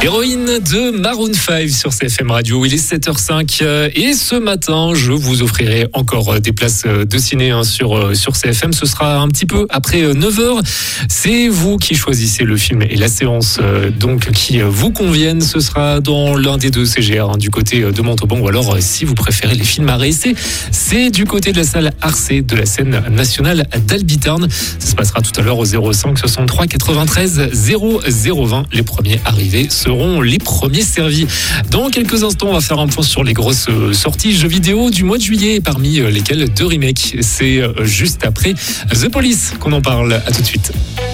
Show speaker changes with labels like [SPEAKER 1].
[SPEAKER 1] Héroïne de Maroon 5 sur CFM Radio. Il est 7h05 et ce matin, je vous offrirai encore des places de ciné sur CFM. Ce sera un petit peu après 9h. C'est vous qui choisissez le film et la séance donc qui vous conviennent. Ce sera dans l'un des deux CGR, du côté de Montauban, ou alors si vous préférez les films à réessayer, c'est du côté de la salle Arcé de la scène nationale d'Albitarn. Ça se passera tout à l'heure au 05 63 93 0020. Les premiers arrivés seront les premiers servis. Dans quelques instants, on va faire un point sur les grosses sorties jeux vidéo du mois de juillet, parmi lesquelles deux remakes. C'est juste après The Police qu'on en parle. À tout de suite.